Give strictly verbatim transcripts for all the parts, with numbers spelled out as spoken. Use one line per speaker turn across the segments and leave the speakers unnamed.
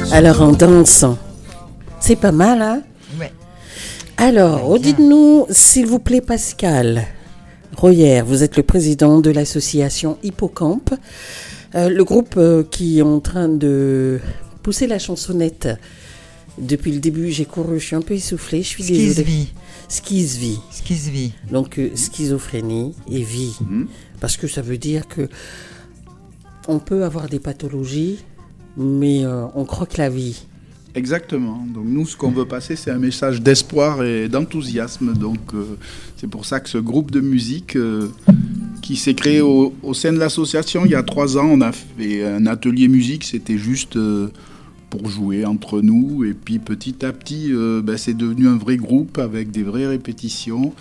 Alors en dansant. C'est pas mal, hein?
Ouais.
Alors,
Ouais,
dites-nous, s'il vous plaît, Pascal Royer, vous êtes le président de l'association Hippocampe, euh, le groupe euh, qui est en train de pousser la chansonnette. Depuis le début, j'ai couru, je suis un peu essoufflée, je suis désolée.
Skizvi.
Skizvi.
Skizvi.
Donc, euh, schizophrénie et vie.
Mmh.
Parce que ça veut dire que on peut avoir des pathologies, mais euh, on croque la vie.
Exactement. Donc nous, ce qu'on veut passer, c'est un message d'espoir et d'enthousiasme. Donc euh, c'est pour ça que ce groupe de musique euh, qui s'est créé au, au sein de l'association il y a trois ans, on a fait un atelier musique. C'était juste euh, pour jouer entre nous. Et puis petit à petit, euh, ben, c'est devenu un vrai groupe avec des vraies répétitions.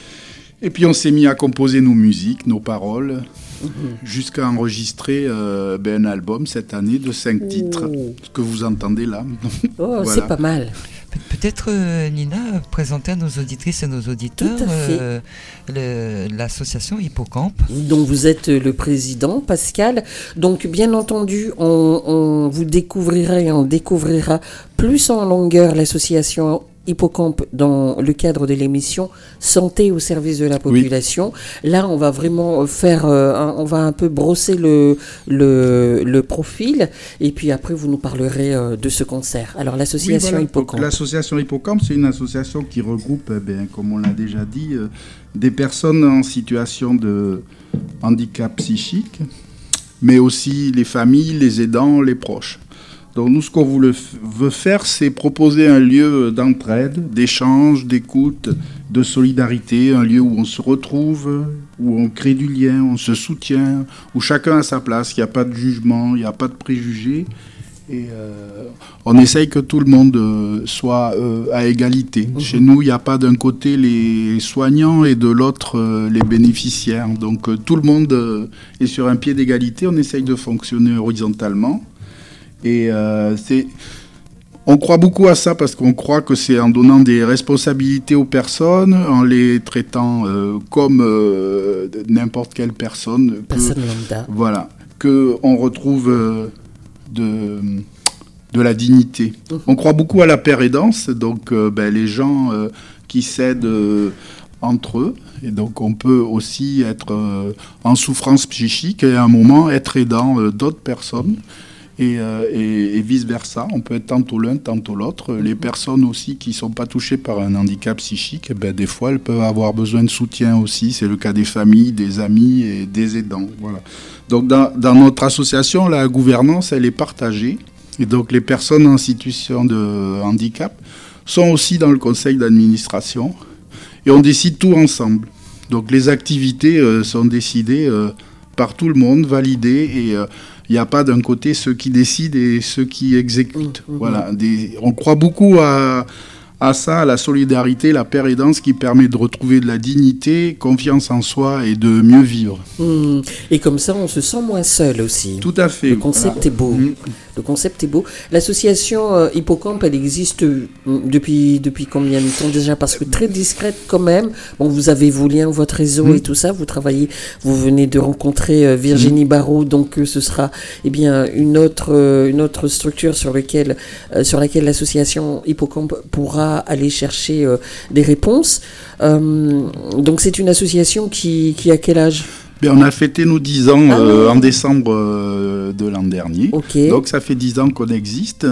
Et puis on s'est mis à composer nos musiques, nos paroles, mmh. jusqu'à enregistrer euh, ben, un album cette année de cinq titres,
Oh.
ce que vous entendez là.
Oh,
Voilà.
c'est pas mal.
Pe- Peut-être, euh, Nina, présenter à nos auditrices et nos auditeurs
Tout à fait.
euh, le- l'association Hippocampe.
Donc vous êtes le président, Pascal. Donc bien entendu, on, on vous découvrira et on découvrira plus en longueur l'association Hippocampe dans le cadre de l'émission Santé au service de la population. Oui. Là, on va vraiment faire, euh, un, on va un peu brosser le, le, le profil et puis après vous nous parlerez euh, de ce concert. Alors l'association oui, voilà. Hippocampe.
Donc, l'association Hippocampe, c'est une association qui regroupe, eh bien, comme on l'a déjà dit, euh, des personnes en situation de handicap psychique, mais aussi les familles, les aidants, les proches. Donc nous, ce qu'on veut faire, c'est proposer un lieu d'entraide, d'échange, d'écoute, de solidarité, un lieu où on se retrouve, où on crée du lien, on se soutient, où chacun a sa place, il n'y a pas de jugement, il n'y a pas de préjugés. Et euh, on essaye que tout le monde euh, soit euh, à égalité. Mmh. Chez nous, il n'y a pas d'un côté les soignants et de l'autre euh, les bénéficiaires. Donc euh, tout le monde euh, est sur un pied d'égalité, on essaye de fonctionner horizontalement. Et euh, c'est, on croit beaucoup à ça parce qu'on croit que c'est en donnant des responsabilités aux personnes, en les traitant euh, comme euh, n'importe quelle personne,
personne lambda.
Voilà, qu'on retrouve euh, de, de la dignité. Mmh. On croit beaucoup à la pérédance, donc euh, ben, les gens euh, qui s'aident euh, entre eux. Et donc on peut aussi être euh, en souffrance psychique et à un moment être aidant euh, d'autres personnes. Et, euh, et, et vice-versa, on peut être tantôt l'un, tantôt l'autre. Mmh. Les personnes aussi qui ne sont pas touchées par un handicap psychique, eh ben, des fois, elles peuvent avoir besoin de soutien aussi. C'est le cas des familles, des amis et des aidants. Voilà. Donc, dans, dans notre association, la gouvernance, elle est partagée. Et donc, les personnes en situation de handicap sont aussi dans le conseil d'administration. Et on décide tout ensemble. Donc, les activités euh, sont décidées euh, par tout le monde, validées et... Euh, il n'y a pas d'un côté ceux qui décident et ceux qui exécutent. Mmh, mmh. Voilà, des, on croit beaucoup à, à ça, à la solidarité, la pérédance qui permet de retrouver de la dignité, confiance en soi et de mieux vivre.
Mmh. Et comme ça, on se sent moins seul aussi.
Tout à fait.
Le concept voilà. est beau. Mmh. Le concept est beau. L'association euh, Hippocampe, elle existe euh, depuis, depuis combien de temps déjà? Parce que très discrète quand même. Bon, vous avez vos liens, votre réseau mmh. et tout ça. Vous travaillez, vous venez de rencontrer euh, Virginie mmh. Barrault, donc euh, ce sera eh bien, une, autre, euh, une autre structure sur, lequel, euh, sur laquelle l'association Hippocampe pourra aller chercher euh, des réponses. Euh, donc c'est une association qui, qui a quel âge?
On a fêté nos dix ans ah, euh, en décembre euh, de l'an dernier.
Okay.
Donc ça fait dix ans qu'on existe,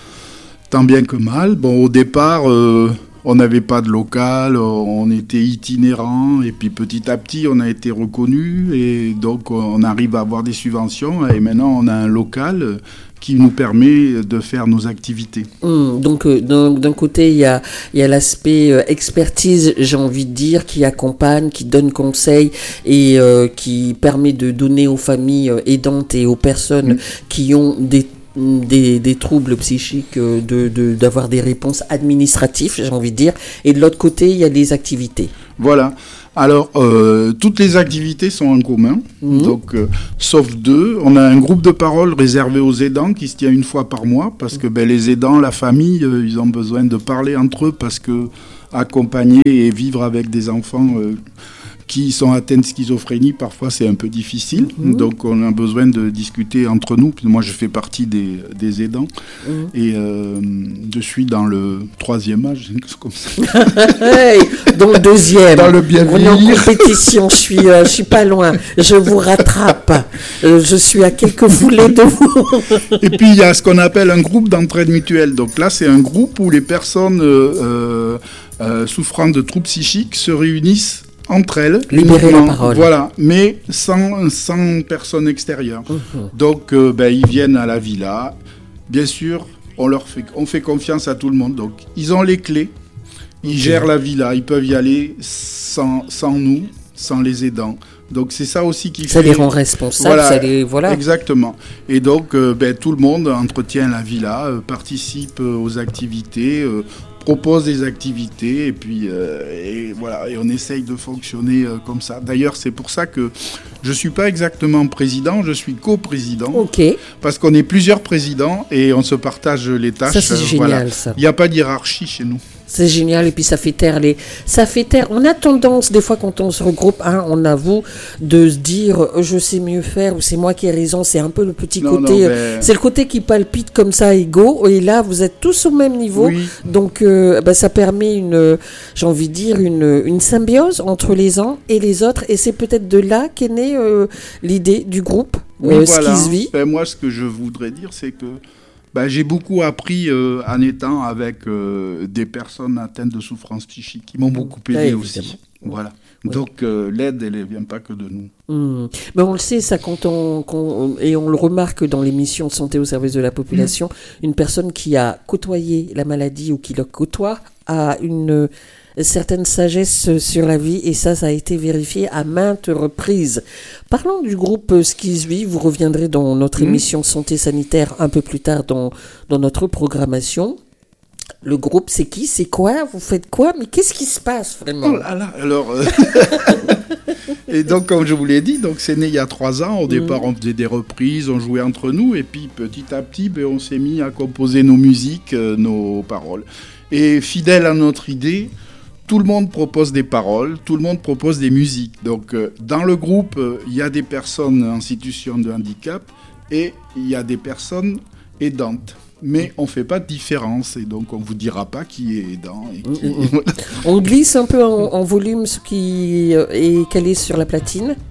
tant bien que mal. Bon, au départ, euh, on n'avait pas de local, on était itinérant, et puis petit à petit, on a été reconnu, et donc on arrive à avoir des subventions, et maintenant on a un local qui nous permet de faire nos activités.
Mmh, donc, euh, d'un, d'un côté, il y a, il y a l'aspect euh, expertise, j'ai envie de dire, qui accompagne, qui donne conseil et euh, qui permet de donner aux familles aidantes et aux personnes mmh. qui ont des Des, des troubles psychiques, de, de, d'avoir des réponses administratives, j'ai envie de dire. Et de l'autre côté, il y a les activités.
Voilà. Alors, euh, toutes les activités sont en commun, mmh. donc, euh, sauf deux. On a un groupe de parole réservé aux aidants qui se tient une fois par mois, parce que ben, les aidants, la famille, euh, ils ont besoin de parler entre eux, parce que accompagner et vivre avec des enfants... Euh, qui sont atteints de schizophrénie, parfois c'est un peu difficile. Mmh. Donc on a besoin de discuter entre nous. Moi je fais partie des, des aidants mmh. et euh, je suis dans le troisième âge, comme ça.
Hey, dans le deuxième.
Dans le bien
on est en compétition, je suis, euh, je suis pas loin. Je vous rattrape. Euh, je suis à quelques foulées de vous.
Et puis il y a ce qu'on appelle un groupe d'entraide mutuelle. Donc là c'est un groupe où les personnes euh, euh, souffrant de troubles psychiques se réunissent entre elles,
libérer la parole.
Voilà, mais sans, sans personne extérieure. Mmh. Donc, euh, ben, ils viennent à la villa. Bien sûr, on leur fait, on fait confiance à tout le monde. Donc, ils ont les clés. Ils mmh. gèrent la villa. Ils peuvent y aller sans, sans nous, sans les aidants. Donc, c'est ça aussi qui
ça
fait...
les rend responsables.
Voilà,
ça les... voilà.
Exactement. Et donc, euh, ben, tout le monde entretient la villa, euh, participe euh, aux activités, euh, propose des activités et puis euh, et voilà et on essaye de fonctionner euh, comme ça. D'ailleurs, c'est pour ça que je suis pas exactement président, je suis coprésident.
Ok.
Parce qu'on est plusieurs présidents et on se partage les tâches.
Ça c'est
euh,
génial
voilà.
ça.
Il n'y a pas de hiérarchie chez nous.
C'est génial et puis ça fait taire les, ça fait taire. On a tendance des fois quand on se regroupe, hein, on avoue, de se dire euh, je sais mieux faire ou c'est moi qui ai raison. C'est un peu le petit
non,
côté,
non,
euh,
mais...
c'est le côté qui palpite comme ça égaux. Et là vous êtes tous au même niveau,
oui.
donc euh, bah, ça permet une, j'ai envie de dire une, une symbiose entre les uns et les autres. Et c'est peut-être de là qu'est née euh, l'idée du groupe.
Oui,
euh,
voilà.
Skizvi.
Ben, moi, ce que je voudrais dire, c'est que ben, j'ai beaucoup appris euh, en étant avec euh, des personnes atteintes de souffrances psychiques qui m'ont beaucoup aidé ah, aussi. Voilà. Oui. Donc euh, l'aide, elle ne vient pas que de nous.
Mmh. Mais on le sait, ça, quand on, quand, et on le remarque dans l'émission Santé au service de la population, mmh. une personne qui a côtoyé la maladie ou qui le côtoie a une certaine sagesse sur la vie et ça, ça a été vérifié à maintes reprises. Parlons du groupe Skizvi, vous reviendrez dans notre mmh. émission Santé sanitaire un peu plus tard dans, dans notre programmation. Le groupe, c'est qui? C'est quoi? Vous faites quoi? Mais qu'est-ce qui se passe vraiment?
Oh là là, alors... Euh... et donc, comme je vous l'ai dit, donc, c'est né il y a trois ans. Au mmh. départ, on faisait des reprises, on jouait entre nous. Et puis, petit à petit, ben, on s'est mis à composer nos musiques, euh, nos paroles. Et fidèle à notre idée, tout le monde propose des paroles, tout le monde propose des musiques. Donc, euh, dans le groupe, il euh, y a des personnes en situation de handicap et il y a des personnes aidantes. Mais on ne fait pas de différence et donc on ne vous dira pas qui est aidant. Et qui...
on glisse un peu en, en volume ce qui est calé sur la platine.